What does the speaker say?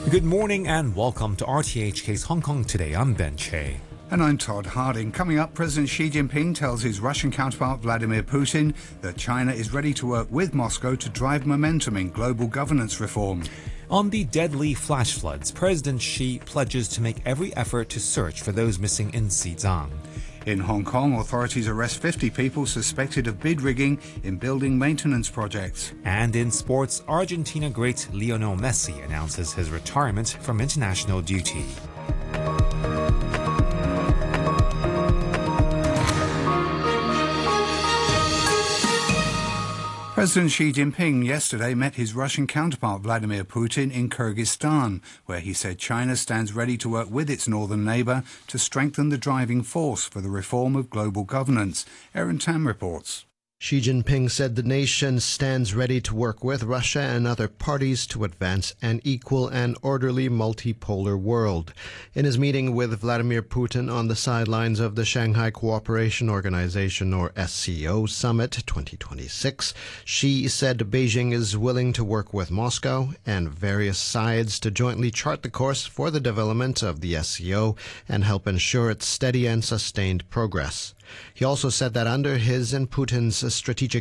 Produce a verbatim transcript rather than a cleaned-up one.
Good morning and welcome to R T H K's Hong Kong Today. I'm Ben Che. And I'm Todd Harding. Coming up, President Xi Jinping tells his Russian counterpart Vladimir Putin that China is ready to work with Moscow to drive momentum in global governance reform. On the deadly flash floods, President Xi pledges to make every effort to search for those missing in Xizang. In Hong Kong, authorities arrest fifty people suspected of bid rigging in building maintenance projects. And in sports, Argentina great Lionel Messi announces his retirement from international duty. President Xi Jinping yesterday met his Russian counterpart Vladimir Putin in Kyrgyzstan, where he said China stands ready to work with its northern neighbour to strengthen the driving force for the reform of global governance. Aaron Tam reports. Xi Jinping said the nation stands ready to work with Russia and other parties to advance an equal and orderly multipolar world. In his meeting with Vladimir Putin on the sidelines of the Shanghai Cooperation Organization, or S C O, Summit twenty twenty-six, Xi said Beijing is willing to work with Moscow and various sides to jointly chart the course for the development of the S C O and help ensure its steady and sustained progress. He also said that under his and Putin's strategic